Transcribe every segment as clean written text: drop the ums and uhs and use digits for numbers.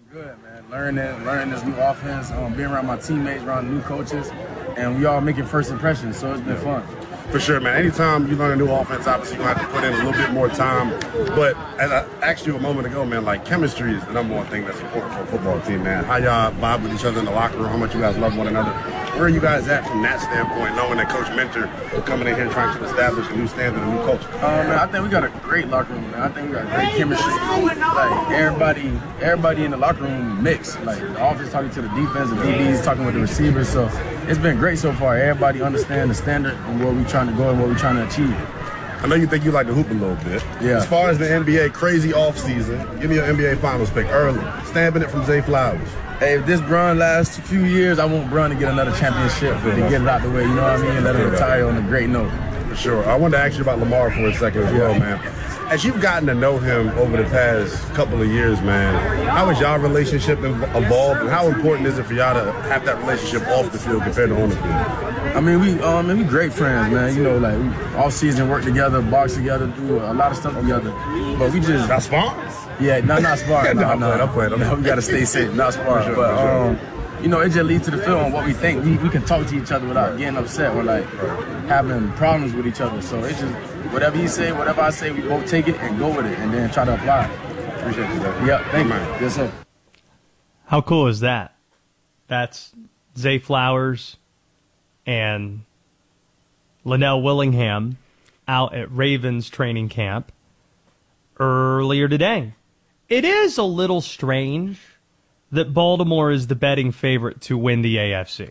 Good, man. Learning this new offense, being around my teammates, around new coaches, and we all making first impressions, so it's been fun. For sure, man. Anytime you learn a new offense, obviously you're going to have to put in a little bit more time. But as I asked you a moment ago, man, like chemistry is the number one thing that's important for a football team, man. How y'all vibe with each other in the locker room, how much you guys love one another. Where are you guys at from that standpoint, knowing that Coach Mentor is coming in here trying to establish a new standard, a new culture? Man, I think we got a great locker room, man. I think we got great chemistry. Like, everybody in the locker room mixed. Like, the offense talking to the defense, the DBs talking with the receivers. So it's been great so far. Everybody understands the standard and where we're trying to go and what we're trying to achieve. I know you think you like to hoop a little bit. Yeah. As far as the NBA crazy offseason, give me your NBA Finals pick early. Stamping it from Zay Flowers. Hey, if this Bron lasts a few years, I want Bron to get another championship to get it out the way, you know what I mean? And let him retire on a great note. For sure. I wanted to ask you about Lamar for a second as well, man. As you've gotten to know him over the past couple of years, man, how has y'all relationship evolved, and how important is it for y'all to have that relationship off the field compared to on the field? I mean, we great friends, man. You know, like, we off season work together, box together, do a lot of stuff together. But we just not sparring. Yeah, not sparring. No, I'm playing. No, we gotta stay safe, not sparring. Sure, but you know, it just leads to the field on what we think. We can talk to each other without getting upset or like having problems with each other. So it's just whatever he say, whatever I say, we both take it and go with it, and then try to apply it. Appreciate you, man. Yeah, thank you. Yes, sir. How cool is that? That's Zay Flowers and Linnell Willingham out at Ravens training camp earlier today. It is a little strange that Baltimore is the betting favorite to win the AFC.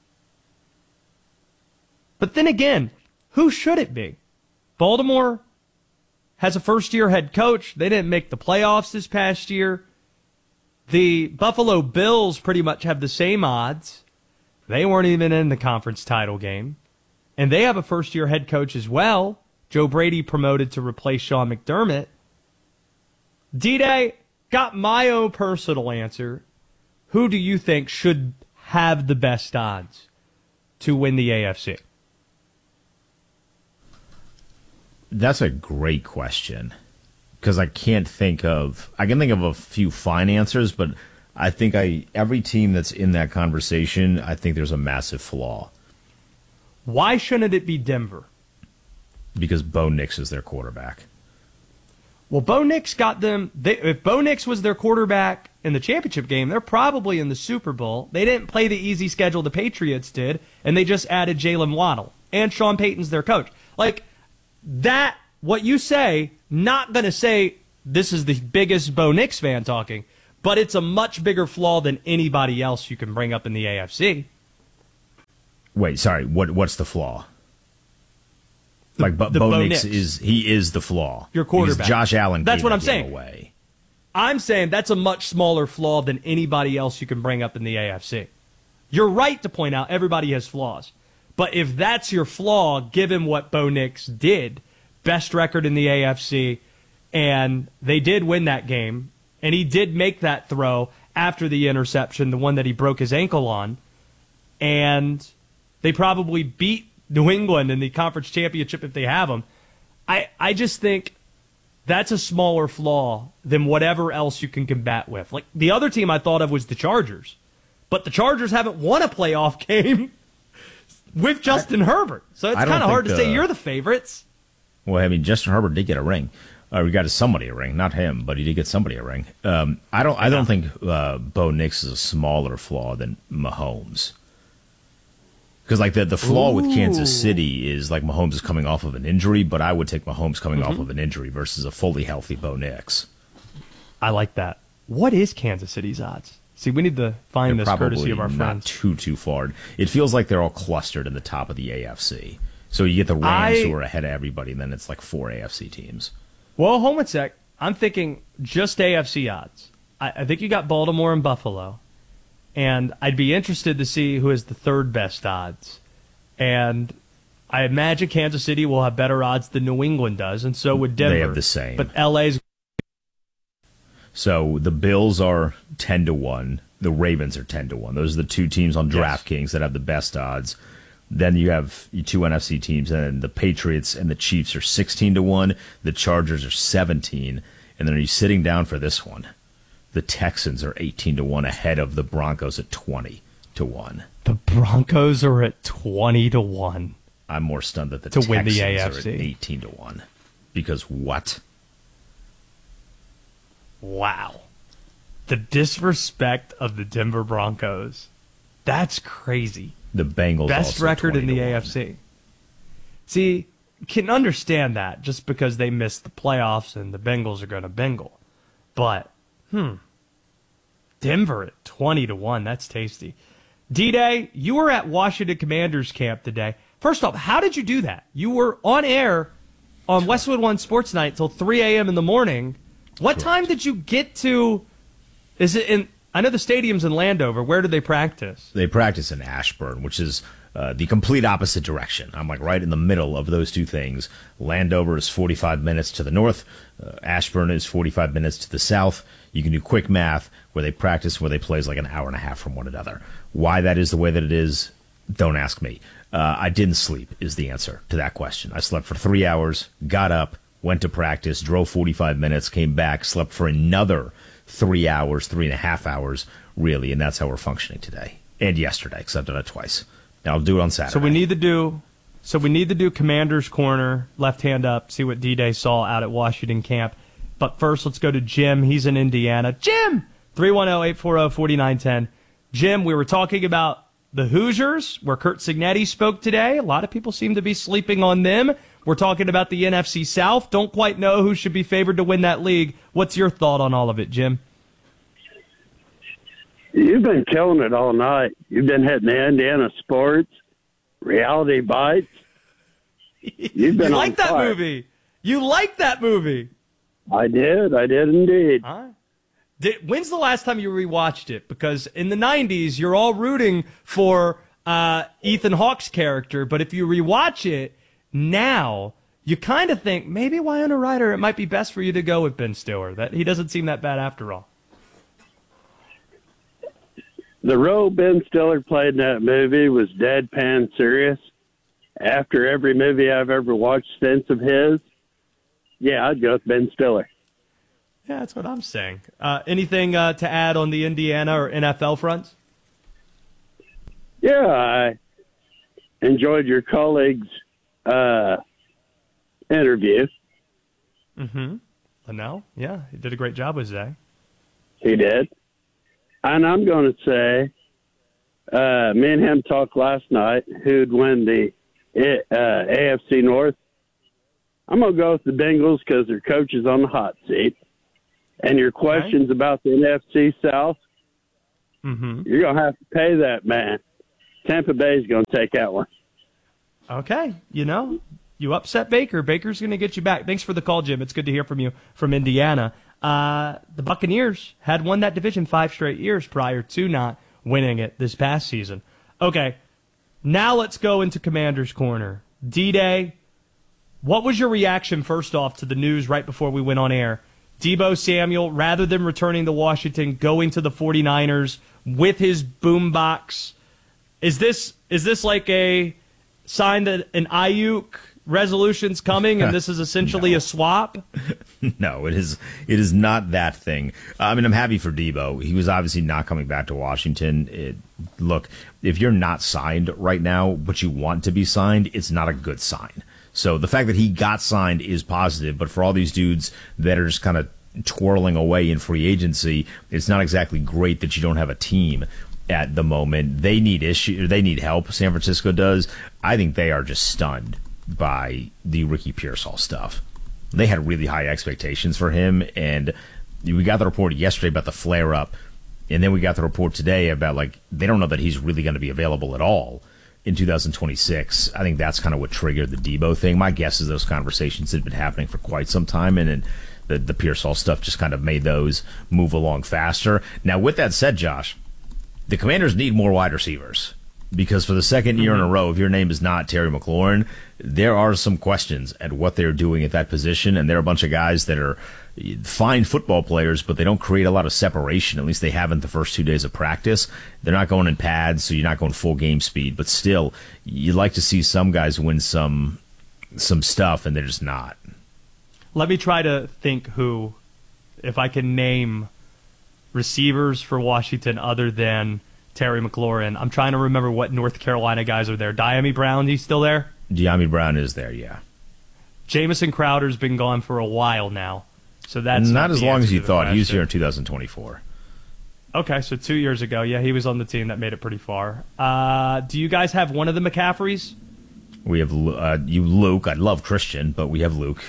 But then again, who should it be? Baltimore has a first-year head coach. They didn't make the playoffs this past year. The Buffalo Bills pretty much have the same odds. They weren't even in the conference title game. And they have a first-year head coach as well. Joe Brady promoted to replace Sean McDermott. D-Day, got my own personal answer. Who do you think should have the best odds to win the AFC? That's a great question, because I can think of a few fine answers, but I think every team that's in that conversation, I think there's a massive flaw. Why shouldn't it be Denver? Because Bo Nix is their quarterback. Well, Bo Nix got them. If Bo Nix was their quarterback in the championship game, they're probably in the Super Bowl. They didn't play the easy schedule the Patriots did, and they just added Jalen Waddle. And Sean Payton's their coach. Like, that, what you say, not going to say this is the biggest Bo Nix fan talking, but it's a much bigger flaw than anybody else you can bring up in the AFC. Wait, sorry, what's the flaw? Like, Bo Nix is the flaw. Your quarterback. Because Josh Allen That's gave what I'm game saying. Away. I'm saying that's a much smaller flaw than anybody else you can bring up in the AFC. You're right to point out everybody has flaws. But if that's your flaw, given what Bo Nix did, best record in the AFC, and they did win that game, and he did make that throw after the interception, the one that he broke his ankle on, and they probably beat New England in the conference championship if they have them. I just think that's a smaller flaw than whatever else you can combat with. Like, the other team I thought of was the Chargers, but the Chargers haven't won a playoff game with Justin Herbert, so it's kind of hard to say you're the favorites. Well, I mean, Justin Herbert did get a ring. He got somebody a ring, not him, but he did get somebody a ring. I don't think Bo Nix is a smaller flaw than Mahomes. Because, like, the flaw with Kansas City is, like, Mahomes is coming off of an injury, but I would take Mahomes coming off of an injury versus a fully healthy Bo Nix. I like that. What is Kansas City's odds? See, we need to find this courtesy of our friends. Not too far. It feels like they're all clustered in the top of the AFC. So you get the Rams who are ahead of everybody, and then it's like 4 AFC teams. Well, hold on a sec. I'm thinking just AFC odds. I think you got Baltimore and Buffalo. And I'd be interested to see who has the third best odds. And I imagine Kansas City will have better odds than New England does, and so would Denver. They have the same. But LA's... So the Bills are 10-1. The Ravens are 10-1. Those are the two teams on DraftKings that have the best odds. Then you have your two NFC teams, and the Patriots and the Chiefs are 16-1. The Chargers are 17. And then are you sitting down for this one? The Texans are 18-1 ahead of the Broncos at 20-1. The Broncos are at 20-1. I'm more stunned that the To Texans win the are AFC. at 18-1. Because what? Wow. The disrespect of the Denver Broncos. That's crazy. The Bengals Best also record in the 20-1. AFC. See, can understand that just because they missed the playoffs and the Bengals are going to Bengal. But, Denver at 20-1. That's tasty. D-Day, you were at Washington Commanders camp today. First off, how did you do that? You were on air on Westwood One Sports Night till 3 a.m. in the morning. What time did you get to? Is it in? I know the stadium's in Landover. Where do they practice? They practice in Ashburn, which is the complete opposite direction. I'm like right in the middle of those two things. Landover is 45 minutes to the north. Ashburn is 45 minutes to the south. You can do quick math. Where they practice, where they play is like an hour and a half from one another. Why that is the way that it is, don't ask me. I didn't sleep is the answer to that question. I slept for 3 hours, got up, went to practice, drove 45 minutes, came back, slept for another 3 hours, 3.5 hours, really, and that's how we're functioning today. And yesterday, because I've done it twice. Now I'll do it on Saturday. So we need to do Commander's Corner, left hand up, see what D-Day saw out at Washington camp. But first, let's go to Jim. He's in Indiana. Jim! 310-840-4910. Jim, we were talking about the Hoosiers, where Curt Cignetti spoke today. A lot of people seem to be sleeping on them. We're talking about the NFC South. Don't quite know who should be favored to win that league. What's your thought on all of it, Jim? You've been killing it all night. You've been hitting the Indiana sports, reality bites. You've been You like on that fire. movie. You like that movie. I did indeed. When's the last time you rewatched it? Because in the 90s, you're all rooting for Ethan Hawke's character, but if you rewatch it now, you kind of think maybe Winona Ryder, it might be best for you to go with Ben Stiller. That he doesn't seem that bad after all. The role Ben Stiller played in that movie was deadpan serious. After every movie I've ever watched since of his, yeah, I'd go with Ben Stiller. Yeah, that's what I'm saying. Anything to add on the Indiana or NFL fronts? Yeah, I enjoyed your colleague's interview. Linnell? Yeah, he did a great job with Zay. He did. And I'm going to say, me and him talked last night who'd win the AFC North. I'm going to go with the Bengals because their coach is on the hot seat. And your questions about the NFC South, you're going to have to pay that man. Tampa Bay's going to take that one. Okay, you upset Baker. Baker's going to get you back. Thanks for the call, Jim. It's good to hear from you from Indiana. The Buccaneers had won that division 5 straight years prior to not winning it this past season. Okay, now let's go into Commander's Corner. D-Day, what was your reaction first off to the news right before we went on air? Deebo Samuel, rather than returning to Washington, going to the 49ers with his boombox. Is this like a sign that an Ayuk resolution's coming and this is essentially a swap? No, it is not that thing. I mean, I'm happy for Deebo. He was obviously not coming back to Washington. Look, if you're not signed right now, but you want to be signed, it's not a good sign. So the fact that he got signed is positive, but for all these dudes that are just kind of twirling away in free agency, it's not exactly great that you don't have a team at the moment. They need help. San Francisco does. I think they are just stunned by the Ricky Pearsall stuff. They had really high expectations for him, and we got the report yesterday about the flare-up, and then we got the report today about, they don't know that he's really going to be available at all in 2026. I think that's kind of what triggered the Deebo thing. My guess is those conversations had been happening for quite some time, and the Pearsall stuff just kind of made those move along faster. Now, with that said, Josh, the Commanders need more wide receivers. Because for the second year in a row, if your name is not Terry McLaurin, there are some questions at what they're doing at that position. And there are a bunch of guys that are fine football players, but they don't create a lot of separation. At least they haven't the first 2 days of practice. They're not going in pads, so you're not going full game speed. But still, you'd like to see some guys win some stuff, and they're just not. Let me try to think if I can name receivers for Washington other than Terry McLaurin. I'm trying to remember what North Carolina guys are there. Dyami Brown, he's still there? Dyami Brown is there, yeah. Jamison Crowder's been gone for a while now. So that's not as long as you the thought. He was question. here in 2024. Okay, so 2 years ago. Yeah, he was on the team that made it pretty far. Do you guys have one of the McCaffreys? We have Luke. I love Christian, but we have Luke.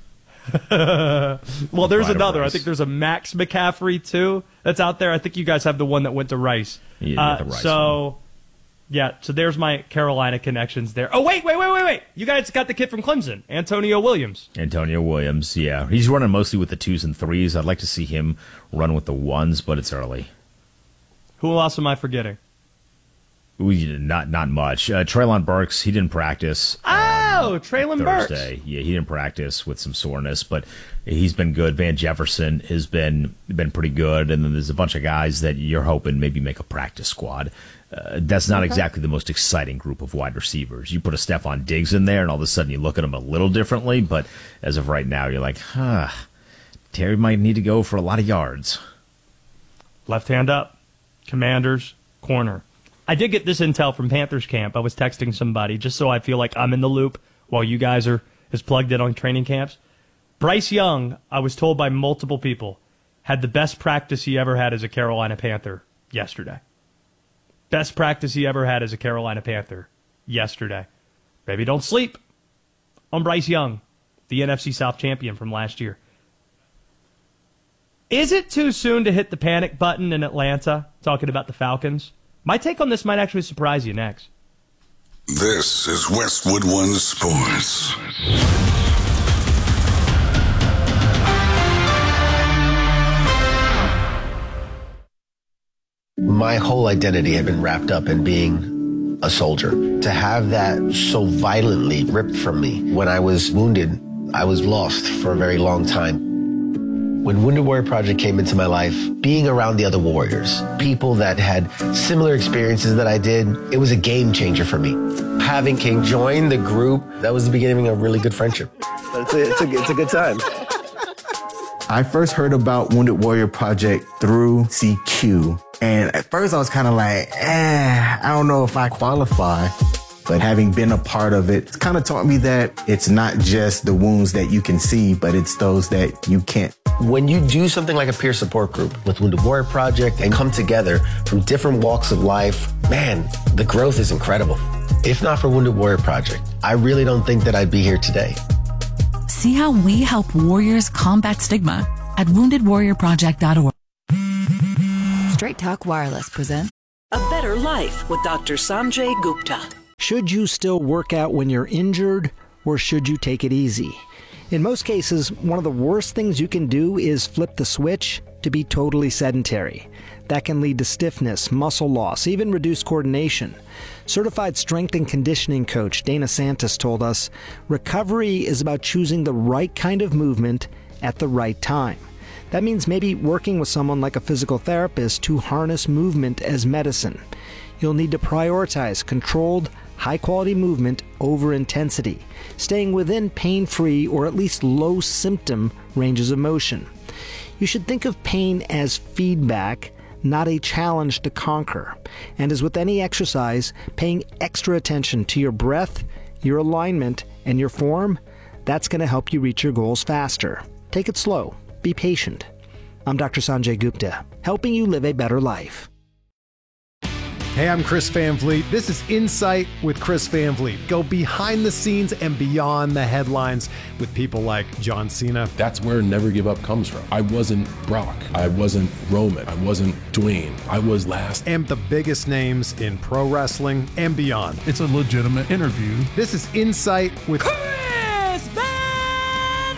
Well, there's another. I Rice. think there's a Max McCaffrey, too, that's out there. I think you guys have the one that went to Rice. Yeah, the Rice so there's my Carolina connections there. Oh, wait. You guys got the kid from Clemson, Antonio Williams. Antonio Williams, yeah. He's running mostly with the 2s and 3s. I'd like to see him run with the 1s, but it's early. Who else am I forgetting? Not much. Treylon Burks, he didn't practice. Treylon Burks. Thursday. Yeah, he didn't practice with some soreness, but he's been good. Van Jefferson has been pretty good, and then there's a bunch of guys that you're hoping maybe make a practice squad. That's not exactly the most exciting group of wide receivers. You put a Stephon Diggs in there, and all of a sudden you look at him a little differently, but as of right now, you're like, Terry might need to go for a lot of yards. Left hand up. Commanders, corner. I did get this intel from Panthers camp. I was texting somebody just so I feel like I'm in the loop while you guys are as plugged in on training camps. Bryce Young, I was told by multiple people, had the best practice he ever had as a Carolina Panther yesterday. Best practice he ever had as a Carolina Panther yesterday. Maybe don't sleep on Bryce Young, the NFC South champion from last year. Is it too soon to hit the panic button in Atlanta, talking about the Falcons? My take on this might actually surprise you next. This is Westwood One Sports. My whole identity had been wrapped up in being a soldier. To have that so violently ripped from me when I was wounded, I was lost for a very long time. When Wounded Warrior Project came into my life, being around the other warriors, people that had similar experiences that I did, it was a game changer for me. Having King join the group, that was the beginning of a really good friendship. It's a good time. I first heard about Wounded Warrior Project through CQ. And at first I was kind of like, I don't know if I qualify. But having been a part of it, it's kind of taught me that it's not just the wounds that you can see, but it's those that you can't. When you do something like a peer support group with Wounded Warrior Project and come together from different walks of life, man, the growth is incredible. If not for Wounded Warrior Project, I really don't think that I'd be here today. See how we help warriors combat stigma at woundedwarriorproject.org. Straight Talk Wireless presents A Better Life with Dr. Sanjay Gupta. Should you still work out when you're injured, or should you take it easy? In most cases, one of the worst things you can do is flip the switch to be totally sedentary. That can lead to stiffness, muscle loss, even reduced coordination. Certified strength and conditioning coach Dana Santos told us, recovery is about choosing the right kind of movement at the right time. That means maybe working with someone like a physical therapist to harness movement as medicine. You'll need to prioritize controlled, high-quality movement over intensity, staying within pain-free or at least low-symptom ranges of motion. You should think of pain as feedback, not a challenge to conquer. And as with any exercise, paying extra attention to your breath, your alignment, and your form, that's going to help you reach your goals faster. Take it slow. Be patient. I'm Dr. Sanjay Gupta, helping you live a better life. Hey, I'm Chris Van Vliet. This is Insight with Chris Van Vliet. Go behind the scenes and beyond the headlines with people like John Cena. That's where Never Give Up comes from. I wasn't Brock. I wasn't Roman. I wasn't Dwayne. I was last. And the biggest names in pro wrestling and beyond. It's a legitimate interview. This is Insight with Chris Van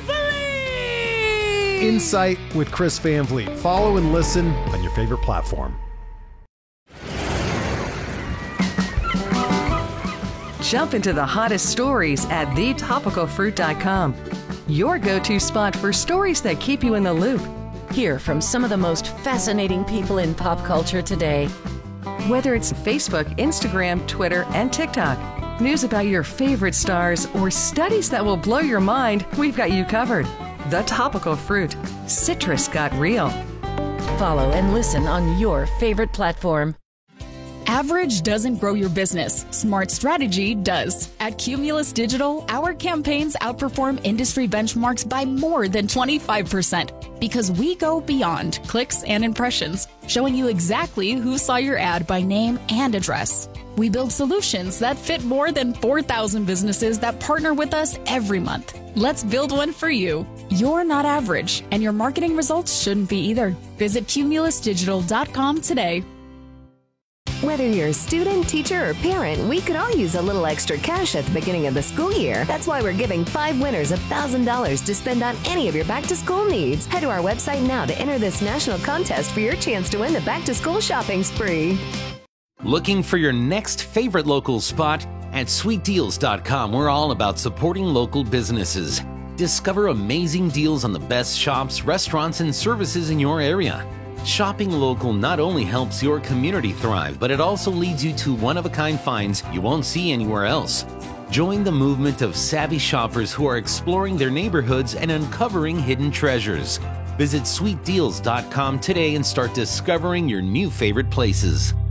Vliet! Insight with Chris Van Vliet. Follow and listen on your favorite platform. Jump into the hottest stories at thetopicalfruit.com. Your go-to spot for stories that keep you in the loop. Hear from some of the most fascinating people in pop culture today. Whether it's Facebook, Instagram, Twitter, and TikTok, news about your favorite stars, or studies that will blow your mind, we've got you covered. The Topical Fruit. Citrus got real. follow and listen on your favorite platform. Average doesn't grow your business. Smart strategy does. At Cumulus Digital, our campaigns outperform industry benchmarks by more than 25% because we go beyond clicks and impressions, showing you exactly who saw your ad by name and address. We build solutions that fit more than 4,000 businesses that partner with us every month. Let's build one for you. You're not average, and your marketing results shouldn't be either. Visit cumulusdigital.com today. Whether you're a student, teacher, or parent, we could all use a little extra cash at the beginning of the school year. That's why we're giving 5 winners $1,000 to spend on any of your back-to-school needs. Head to our website now to enter this national contest for your chance to win the back-to-school shopping spree. Looking for your next favorite local spot? At sweetdeals.com, we're all about supporting local businesses. Discover amazing deals on the best shops, restaurants, and services in your area. Shopping local not only helps your community thrive, but it also leads you to one-of-a-kind finds you won't see anywhere else. Join the movement of savvy shoppers who are exploring their neighborhoods and uncovering hidden treasures. Visit sweetdeals.com today and start discovering your new favorite places.